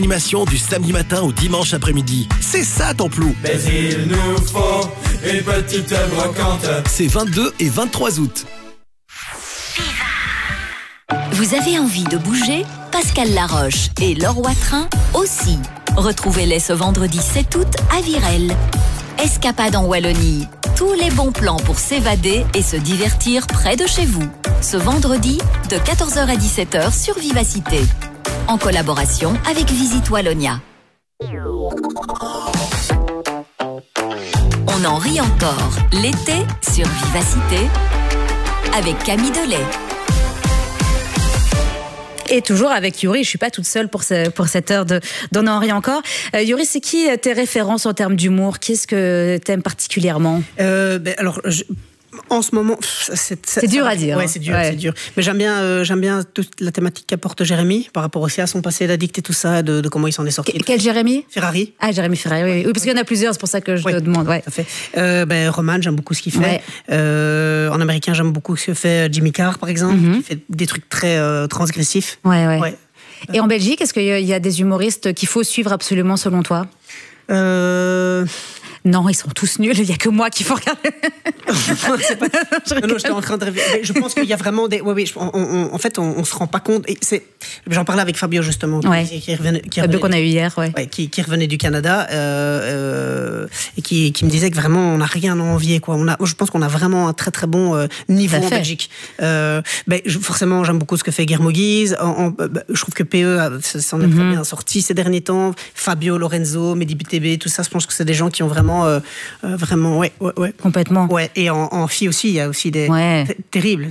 Animation du samedi matin au dimanche après-midi. C'est ça ton plou. Mais il nous faut une petite brocante. C'est 22 et 23 août. Vous avez envie de bouger? Pascal Laroche et Laure Watrin aussi. Retrouvez-les ce vendredi 7 août à Virel. Escapade en Wallonie. Tous les bons plans pour s'évader et se divertir près de chez vous. Ce vendredi, de 14h à 17h sur Vivacité. En collaboration avec Visite Wallonia. On en rit encore. L'été sur Vivacité avec Camille Delay. Et toujours avec Yuri, je suis pas toute seule pour cette heure d'On en rit encore. Yuri, c'est qui tes références en termes d'humour? Qu'est-ce que t'aimes particulièrement? Alors, en ce moment, c'est dur à dire. Ouais, c'est dur, c'est dur. Mais j'aime bien toute la thématique qu'apporte Jérémy par rapport aussi à son passé d'addict et tout ça, de comment il s'en est sorti. Quel Jérémy? Ferrari. Ah, Jérémy Ferrari, oui, parce qu'il y en a plusieurs, c'est pour ça que je te demande. Ouais. Tout à fait. Roman, j'aime beaucoup ce qu'il fait. Ouais. En américain, j'aime beaucoup ce que fait Jimmy Carr, par exemple, qui fait des trucs très transgressifs. Ouais. Et en Belgique, est-ce qu'il y a des humoristes qu'il faut suivre absolument selon toi? Non, ils sont tous nuls, il n'y a que moi qui faut regarder. Non, j'étais en train de rêver. Je pense qu'il y a vraiment des... en fait, on ne se rend pas compte. J'en parlais avec Fabio, justement, Fabio qu'on a eu hier. Qui revenait du Canada et qui me disait que vraiment, on n'a rien à envier. Je pense qu'on a vraiment un très, très bon niveau en Belgique. Forcément, j'aime beaucoup ce que fait Guillermo Guise. Je trouve que PE s'en est très bien sorti ces derniers temps. Fabio, Lorenzo, Mehdi BTB, tout ça, je pense que c'est des gens qui ont vraiment, ouais. Complètement. Ouais. Et en filles aussi, il y a aussi des terribles.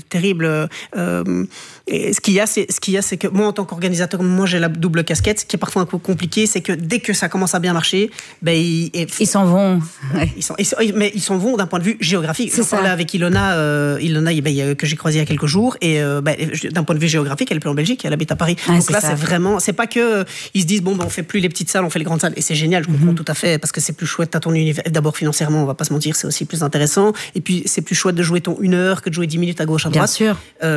Et ce qu'il y a, c'est que moi, en tant qu'organisateur, j'ai la double casquette. Ce qui est parfois un peu compliqué, c'est que dès que ça commence à bien marcher, ils s'en vont. Mais ils s'en vont d'un point de vue géographique. Je parlais avec Ilona, que j'ai croisée il y a quelques jours, et d'un point de vue géographique, elle est plus en Belgique, elle habite à Paris. Donc là, c'est vraiment, c'est pas que ils se disent on fait plus les petites salles, on fait les grandes salles, et c'est génial, je comprends tout à fait, parce que c'est plus chouette à ton univers. D'abord financièrement, on va pas se mentir, c'est aussi plus intéressant, et puis c'est plus chouette de jouer ton 1 heure que de jouer 10 minutes à gauche à droite. Bien sûr.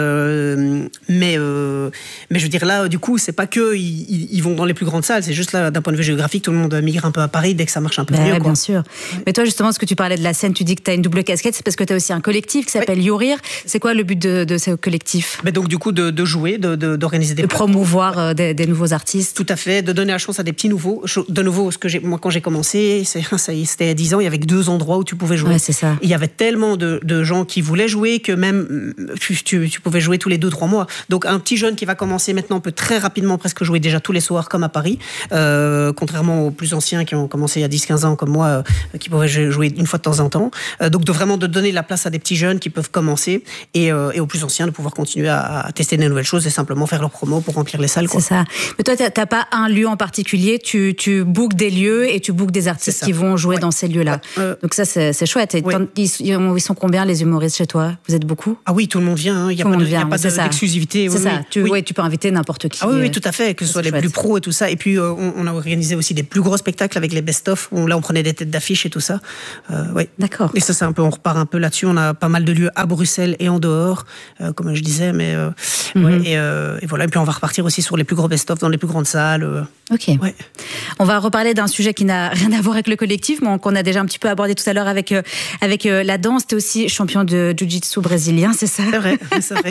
Mais je veux dire, là, du coup, c'est pas que ils vont dans les plus grandes salles, c'est juste là, d'un point de vue géographique, tout le monde migre un peu à Paris dès que ça marche un peu mieux. Bien sûr. Ouais. Mais toi, justement, ce que tu parlais de la scène, tu dis que tu as une double casquette, c'est parce que tu as aussi un collectif qui s'appelle Yourir. C'est quoi le but de ce collectif? Donc, du coup, de jouer, d'organiser des... De promouvoir des nouveaux artistes. Tout à fait, de donner la chance à des petits nouveaux. De nouveau, moi, quand j'ai commencé, c'était à 10 ans, il y avait que 2 endroits où tu pouvais jouer. Ouais, c'est ça. Il y avait tellement de gens qui voulaient jouer que même tu pouvais jouer tous les 2-3 mois. Donc un petit jeune qui va commencer maintenant peut très rapidement presque jouer déjà tous les soirs comme à Paris, contrairement aux plus anciens qui ont commencé il y a 10-15 ans comme moi, qui pouvaient jouer une fois de temps en temps. Donc de donner la place à des petits jeunes qui peuvent commencer et aux plus anciens de pouvoir continuer à tester des nouvelles choses et simplement faire leur promo pour remplir les salles. C'est ça. Mais toi, t'as pas un lieu en particulier, tu bookes des lieux et tu bookes des artistes qui vont jouer dans ces lieux-là. Donc ça, c'est chouette. Et ils sont combien les humoristes chez toi? Vous êtes beaucoup? Ah oui, tout le monde vient. Il n'y a pas d'exclusivité. C'est ça. Tu peux inviter n'importe qui. Ah oui, tout à fait. Que ce soit les plus pros et tout ça. Et puis, on a organisé aussi des plus gros spectacles avec les best-of. Là, on prenait des têtes d'affiche et tout ça. D'accord. Et ça, on repart un peu là-dessus. On a pas mal de lieux à Bruxelles et en dehors, comme je disais. Mais, et voilà. Et puis, on va repartir aussi sur les plus gros best-of dans les plus grandes salles. Ok. Ouais. On va reparler d'un sujet qui n'a rien à voir avec le collectif, mais qu'on a déjà un petit peu abordé tout à l'heure avec la danse. Tu es aussi champion de jiu-jitsu brésilien, c'est ça? C'est vrai.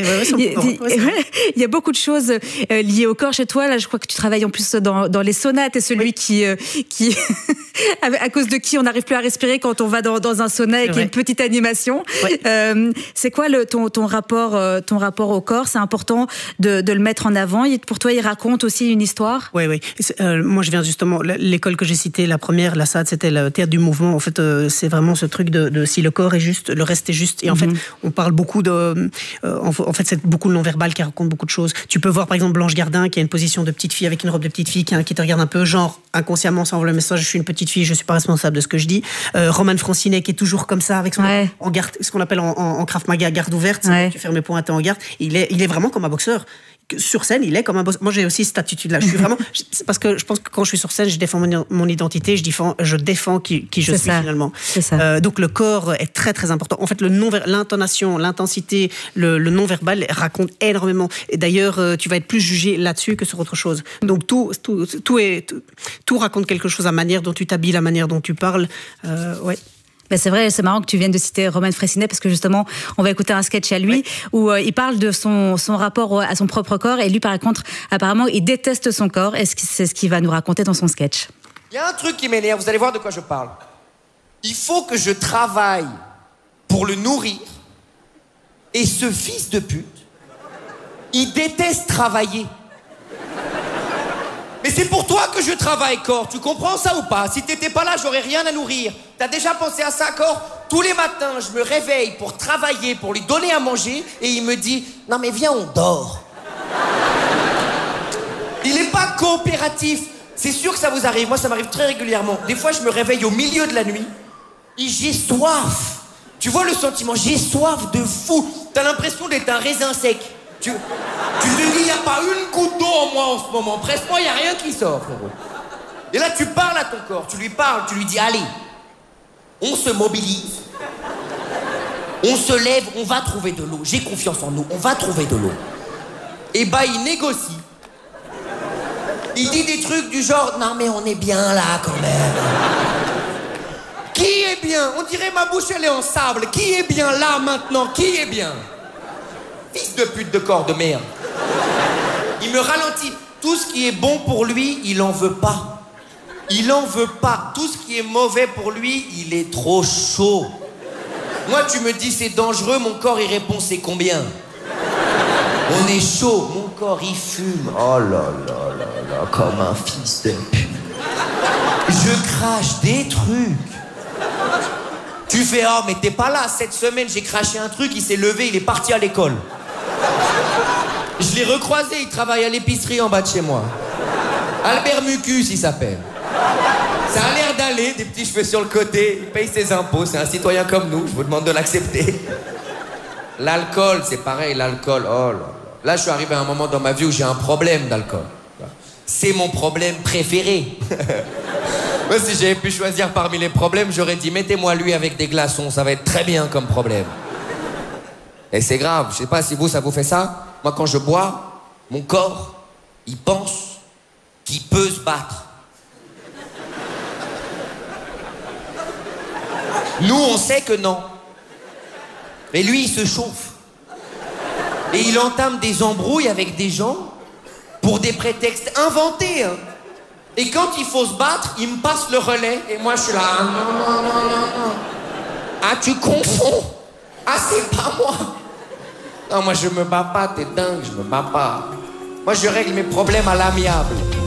Il y a beaucoup de choses liées au corps chez toi. Là, je crois que tu travailles en plus dans les saunas. Tu es celui qui à cause de qui on n'arrive plus à respirer quand on va dans un sauna et qu'il y a une petite animation. C'est quoi ton rapport au corps? C'est important de le mettre en avant. Pour toi, il raconte aussi une histoire? Oui. Moi, je viens justement... L'école que j'ai citée, la première, la SAD, c'était le théâtre du mouvement. En fait, c'est vraiment ce truc de si le corps est juste, le reste est juste. Et en fait, on parle beaucoup en fait, c'est beaucoup le non-verbal qui raconte beaucoup de choses. Tu peux voir, par exemple, Blanche Gardin, qui a une position de petite fille avec une robe de petite fille, qui te regarde un peu, genre, inconsciemment, sans envoyer le message, je suis une petite fille, je suis pas responsable de ce que je dis. Roman Francinet, qui est toujours comme ça, avec son en garde, ce qu'on appelle en Krav Maga, garde ouverte. Tu fermes les poings, t'es en garde. Il est vraiment comme un boxeur. sur scène, il est comme un boss. Moi, j'ai aussi cette attitude-là. Je suis vraiment, parce que je pense que quand je suis sur scène, je défends mon identité, je défends qui je suis finalement. C'est ça. Donc le corps est très très important. En fait, l'intonation, l'intensité, le non-verbal raconte énormément. Et d'ailleurs, tu vas être plus jugé là-dessus que sur autre chose. Donc tout raconte quelque chose, la manière dont tu t'habilles, la manière dont tu parles. Ouais. Ben c'est vrai, c'est marrant que tu viennes de citer Romain Fraissinet parce que justement, on va écouter un sketch à lui où il parle de son rapport à son propre corps et lui, par contre, apparemment, il déteste son corps et c'est ce qu'il va nous raconter dans son sketch. Il y a un truc qui m'énerve, vous allez voir de quoi je parle. Il faut que je travaille pour le nourrir et ce fils de pute, il déteste travailler. Mais c'est pour toi que je travaille, Cor. Tu comprends ça ou pas? Si t'étais pas là, j'aurais rien à nourrir. T'as déjà pensé à ça, Cor? Tous les matins, je me réveille pour travailler, pour lui donner à manger, et il me dit « Non mais viens, on dort. » Il est pas coopératif. C'est sûr que ça vous arrive. Moi, ça m'arrive très régulièrement. Des fois, je me réveille au milieu de la nuit, et j'ai soif. Tu vois le sentiment? J'ai soif de fou. T'as l'impression d'être un raisin sec. Tu te dis, il n'y a pas une goutte d'eau en moi en ce moment. Presque-moi, il n'y a rien qui sort, frérot. Et là, tu parles à ton corps, tu lui parles, tu lui dis, allez, on se mobilise, on se lève, on va trouver de l'eau. J'ai confiance en nous, on va trouver de l'eau. Et bah, il négocie. Il dit des trucs du genre, non mais on est bien là quand même. Qui est bien? On dirait ma bouche, elle est en sable. Qui est bien là maintenant? Qui est bien? Fils de pute de corps de merde. Il me ralentit. Tout ce qui est bon pour lui, il en veut pas. Il en veut pas. Tout ce qui est mauvais pour lui, il est trop chaud. Moi, tu me dis c'est dangereux, mon corps, il répond c'est combien? On est chaud. Mon corps, il fume. Oh là là là là, comme un fils de pute. Je crache des trucs. Tu fais, oh mais t'es pas là. Cette semaine, j'ai craché un truc, il s'est levé, il est parti à l'école. Je l'ai recroisé, il travaille à l'épicerie en bas de chez moi. Albert Mucus, il s'appelle. Ça a l'air d'aller, des petits cheveux sur le côté, il paye ses impôts, c'est un citoyen comme nous, je vous demande de l'accepter. L'alcool, c'est pareil, l'alcool, oh là là. Là, je suis arrivé à un moment dans ma vie où j'ai un problème d'alcool. C'est mon problème préféré. Moi, si j'avais pu choisir parmi les problèmes, j'aurais dit, mettez-moi lui avec des glaçons, ça va être très bien comme problème. Et c'est grave, je sais pas si vous, ça vous fait ça. Moi, quand je bois, mon corps, il pense qu'il peut se battre. Nous, on sait que non. Mais lui, il se chauffe. Et il entame des embrouilles avec des gens pour des prétextes inventés. Hein. Et quand il faut se battre, il me passe le relais. Et moi, je suis là. Ah, non. Ah, tu confonds. Ah, c'est pas moi. Non, moi, je me bats pas, t'es dingue, je me bats pas. Moi, je règle mes problèmes à l'amiable.